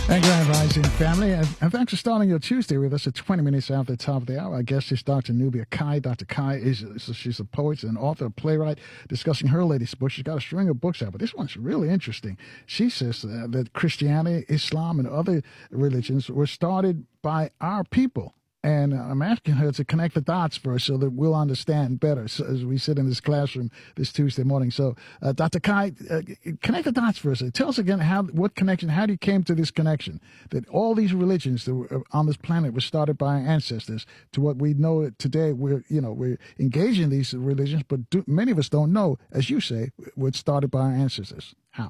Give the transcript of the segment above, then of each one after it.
And Grand Rising family, and thanks for starting your Tuesday with us at 20 minutes after the top of the hour. Our guest is Dr. Nubia Kai. Dr. Kai she's a poet, an author, a playwright, discussing her latest book. She's got a string of books out, but this one's really interesting. She says that Christianity, Islam, and other religions were started by our people. And I'm asking her to connect the dots for us so that we'll understand better as we sit in this classroom this Tuesday morning. So, Dr. Kai, connect the dots for us. Tell us again what connection, how you came to this connection, that all these religions that were on this planet were started by our ancestors to what we know today. We're engaged in these religions, but many of us don't know, as you say, were started by our ancestors. How?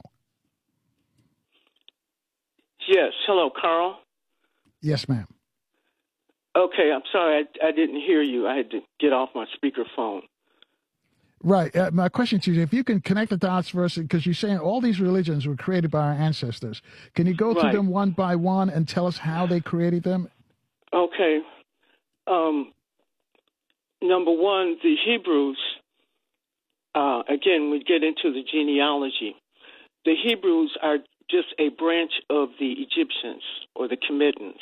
Yes. Hello, Carl. Yes, ma'am. Okay, I'm sorry, I didn't hear you. I had to get off my speakerphone. Right. My question to you, if you can connect the dots for us, because you're saying all these religions were created by our ancestors. Can you go through them one by one and tell us how they created them? Okay. Number one, the Hebrews, again, we get into the genealogy. The Hebrews are just a branch of the Egyptians or the Kemetans.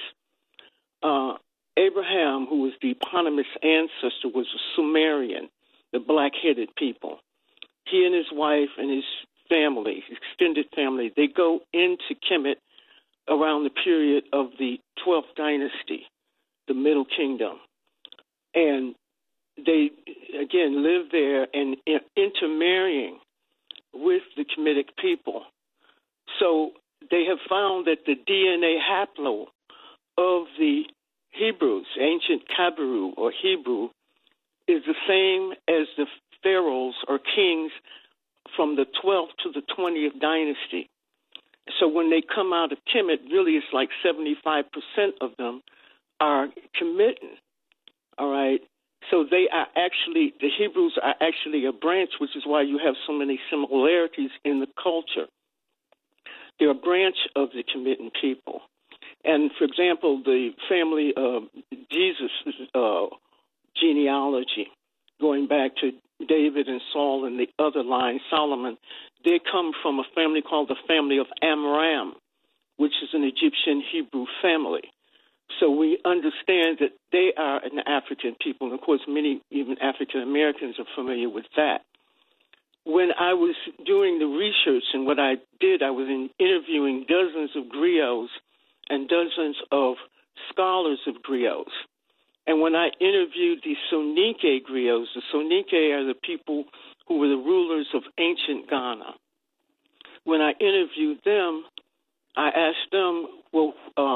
Abraham, who was the eponymous ancestor, was a Sumerian, the black-headed people. He and his wife and his family, his extended family, they go into Kemet around the period of the 12th dynasty, the Middle Kingdom. And they, again, live there and intermarrying with the Kemetic people. So they have found that the DNA haplo of the Hebrews, ancient Kabiru or Hebrew, is the same as the pharaohs or kings from the 12th to the 20th dynasty. So when they come out of Kemet, really it's like 75% of them are Kemetan, all right? So they are actually, the Hebrews are actually a branch, which is why you have so many similarities in the culture. They're a branch of the Kemetan people. And, for example, the family of Jesus' genealogy, going back to David and Saul and the other line, Solomon, they come from a family called the family of Amram, which is an Egyptian Hebrew family. So we understand that they are an African people. And, of course, many even African Americans are familiar with that. When I was doing the research and what I did, I was interviewing dozens of griots and dozens of scholars of griots. And when I interviewed the Soninke griots, the Soninke are the people who were the rulers of ancient Ghana. When I interviewed them, I asked them, well,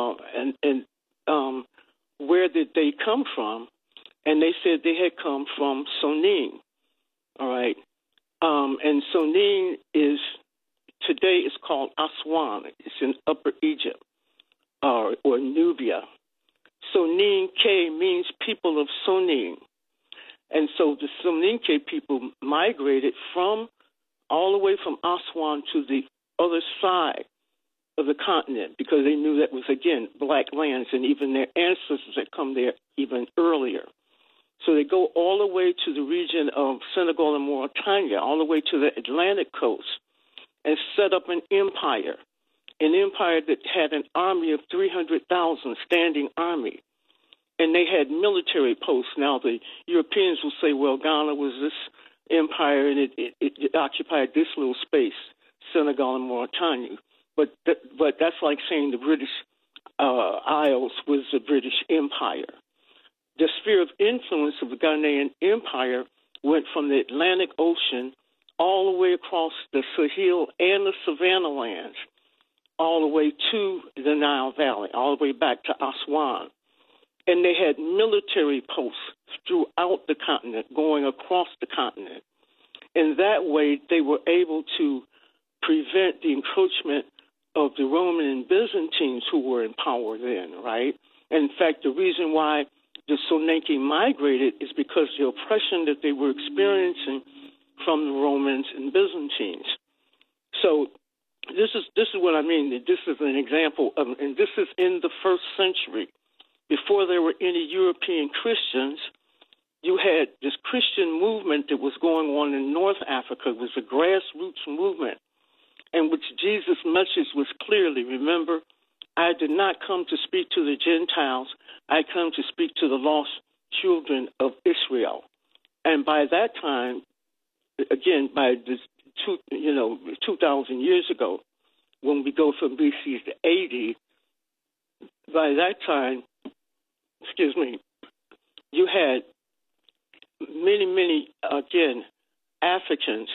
where did they come from? And they said they had come from Sonin, all right? And Sonin today is called Aswan. It's in Upper Egypt. Or Nubia. Soninke means people of Sonin. And so the Soninke people migrated all the way from Aswan to the other side of the continent because they knew that was, again, black lands, and even their ancestors had come there even earlier. So they go all the way to the region of Senegal and Mauritania, all the way to the Atlantic coast, and set up an empire that had an army of 300,000 standing army. And they had military posts. Now, the Europeans will say, well, Ghana was this empire and it occupied this little space, Senegal and Mauritania. But that's like saying the British Isles was the British Empire. The sphere of influence of the Ghanaian Empire went from the Atlantic Ocean all the way across the Sahel and the Savannah lands, all the way to the Nile Valley, all the way back to Aswan. And they had military posts throughout the continent, going across the continent. In that way, they were able to prevent the encroachment of the Roman and Byzantines who were in power then, right? And in fact, the reason why the Soninke migrated is because the oppression that they were experiencing from the Romans and Byzantines. So this is what I mean. This is an example of, and this is in the first century. Before there were any European Christians, you had this Christian movement that was going on in North Africa. It was a grassroots movement in which Jesus' message was clearly, remember, I did not come to speak to the Gentiles. I come to speak to the lost children of Israel. And by that time, again, by this 2,000 years ago, when we go from BC to AD, by that time, you had many, again, Africans,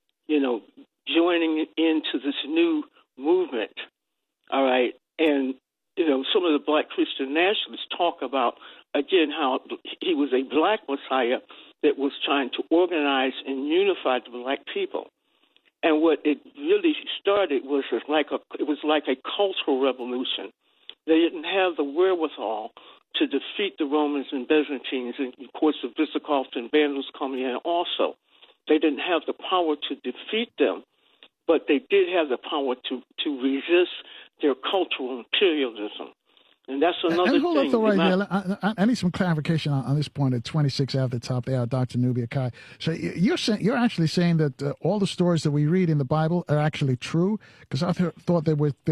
joining into this new movement, all right? And, some of the Black Christian nationalists talk about, again, how he was a Black Messiah that was trying to organize and unify the Black people. And what it really started was like a cultural revolution. They didn't have the wherewithal to defeat the Romans and Byzantines, and of course the Visigoths and Vandals coming in also. They didn't have the power to defeat them, but they did have the power to resist their cultural imperialism. And that's another and hold thing. Up though, right there. I need some clarification on this point at 26 at the top there, Dr. Nubia Kai. So you're actually saying that all the stories that we read in the Bible are actually true? Because I thought they were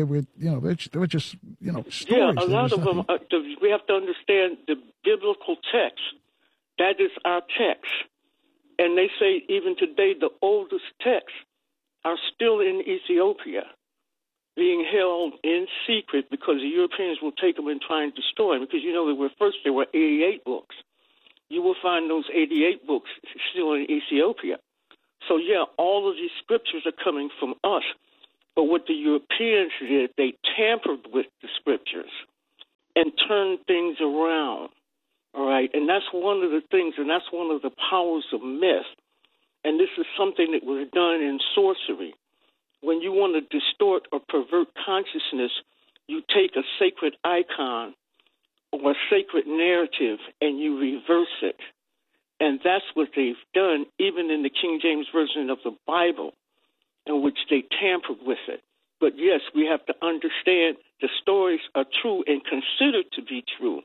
just stories. Yeah, a lot of them. We have to understand the biblical text. That is our text, and they say even today the oldest texts are still in Ethiopia, being held in secret because the Europeans will take them and try and destroy them. Because there were 88 books. You will find those 88 books still in Ethiopia. So yeah, all of these scriptures are coming from us. But what the Europeans did, they tampered with the scriptures and turned things around. All right, and that's one of the things, and that's one of the powers of myth. And this is something that was done in sorcery. When you want to distort or pervert consciousness, you take a sacred icon or a sacred narrative and you reverse it. And that's what they've done, even in the King James Version of the Bible, in which they tampered with it. But yes, we have to understand the stories are true and considered to be true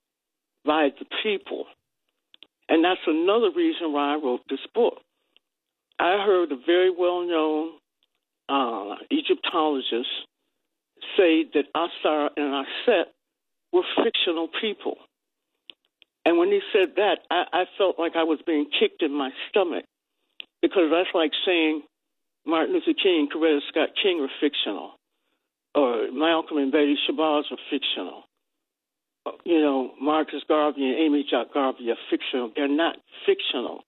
by the people. And that's another reason why I wrote this book. I heard a very well-known Egyptologist say that Asar and Aset were fictional people. And when he said that, I felt like I was being kicked in my stomach, because that's like saying Martin Luther King, Coretta Scott King are fictional, or Malcolm and Betty Shabazz are fictional. Marcus Garvey and Amy Jock Garvey are fictional. They're not fictional.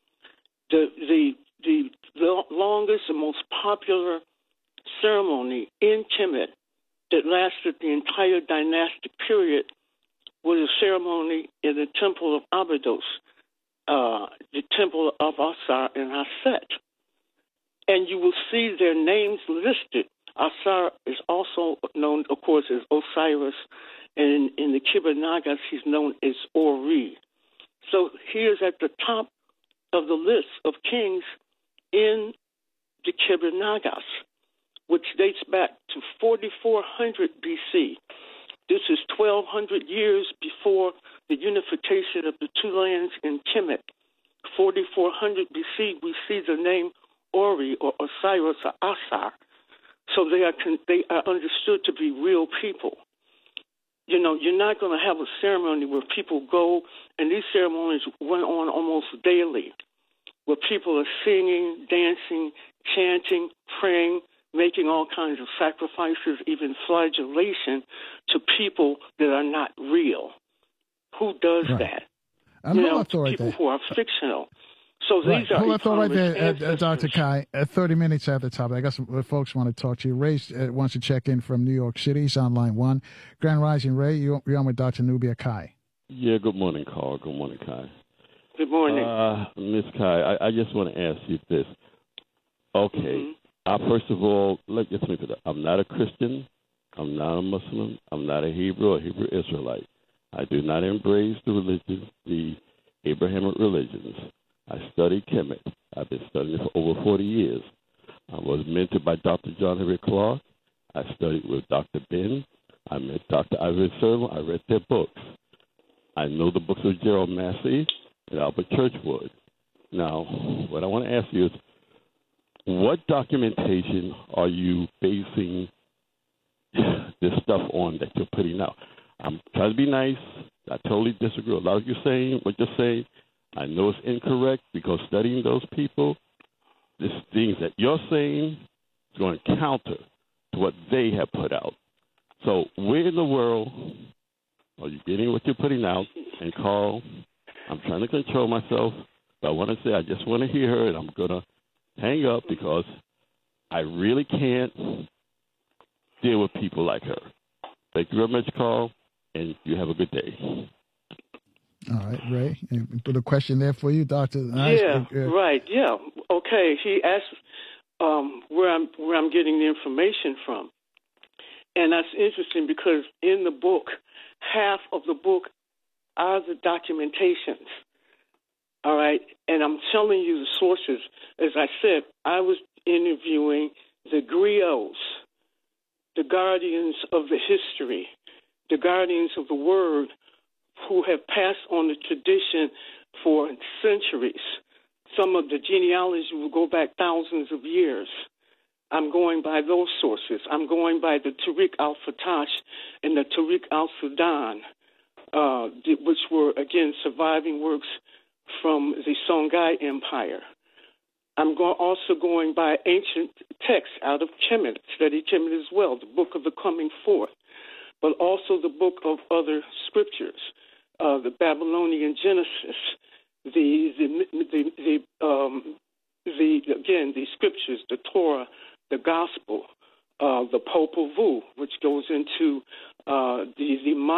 The longest and most popular ceremony in Kemet that lasted the entire dynastic period was a ceremony in the temple of Abydos, the temple of Asar and Aset. And you will see their names listed. Asar is also known, of course, as Osiris, and in the Kibber Nagas, he's known as Ori. So he is at the top of the list of kings in the Kibber Nagas, which dates back to 4400 BC. This is 1,200 years before the unification of the two lands in Kemet. 4400 BC, we see the name Ori or Osiris or Asar. So they are understood to be real people. You're not going to have a ceremony where people go, and these ceremonies went on almost daily, where people are singing, dancing, chanting, praying, making all kinds of sacrifices, even flagellation to people that are not real. Who does that? People who are fictional. So these are hold on right there, Dr. Kai. 30 minutes at the top. I guess folks want to talk to you. Ray wants to check in from New York City. He's on line 1. Grand Rising, Ray. You're on with Dr. Nubia Kai. Yeah, good morning, Carl. Good morning, Kai. Good morning. Ms. Kai, I just want to ask you this. Okay. First of all, let's make it up. I'm not a Christian. I'm not a Muslim. I'm not a Hebrew or Hebrew Israelite. I do not embrace the religions, the Abrahamic religions. I studied Kemet. I've been studying it for over 40 years. I was mentored by Dr. John Henry Clark. I studied with Dr. Ben. I met Dr. Ivan Sermon. I read their books. I know the books of Gerald Massey and Albert Churchwood. Now, what I want to ask you is, what documentation are you basing this stuff on that you're putting out. I'm trying to be nice. I totally disagree with a lot of you saying what you're saying. I know it's incorrect because studying those people, these things that you're saying is going to counter to what they have put out. So where in the world are you getting what you're putting out? And Carl, I'm trying to control myself, but I want to say I just want to hear her, and I'm going to hang up because I really can't deal with people like her. Thank you very much, Carl, and you have a good day. All right, Ray, put a question there for you, Dr. Right, yeah. Okay, he asked where I'm getting the information from. And that's interesting because in the book, half of the book are the documentations. All right, and I'm telling you the sources. As I said, I was interviewing the griots, the guardians of the history, the guardians of the word, who have passed on the tradition for centuries. Some of the genealogy will go back thousands of years. I'm going by those sources. I'm going by the Tariq al-Fatash and the Tariq al-Sudan, which were, again, surviving works from the Songhai Empire. I'm also going by ancient texts out of Kemet, study Kemet as well, the Book of the Coming Forth, but also the book of other scriptures, the Babylonian Genesis, the scriptures, the Torah, the Gospel, the Popol Vuh, which goes into the